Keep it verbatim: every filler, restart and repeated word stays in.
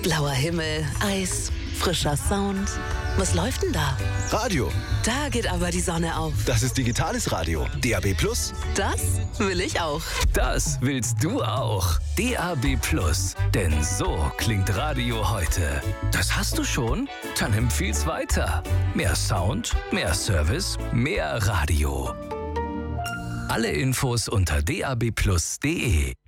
Blauer Himmel, Eis, frischer Sound. Was läuft denn da? Radio. Da geht aber die Sonne auf. Das ist digitales Radio. D A B Plus. Das will ich auch. Das willst du auch. D A B Plus. Denn so klingt Radio heute. Das hast du schon? Dann empfiehl's weiter. Mehr Sound, mehr Service, mehr Radio. Alle Infos unter d a b plus punkt d e.